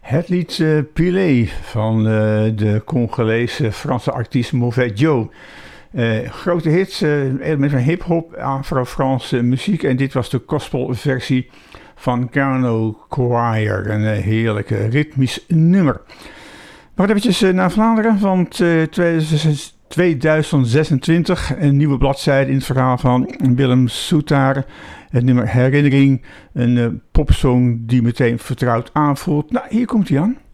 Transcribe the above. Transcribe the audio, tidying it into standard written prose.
Het lied Pilé van de Congolese Franse artiest Mauvais Joe. Grote hits, met van hip-hop, Afro-Franse muziek. En dit was de gospelversie van Carno Choir. Een heerlijke ritmisch nummer. Maar eventjes naar Vlaanderen, want 2026, een nieuwe bladzijde in het verhaal van Willem Soetaar. Het nummer Herinnering, een popsong die meteen vertrouwd aanvoelt. Nou, hier komt hij aan.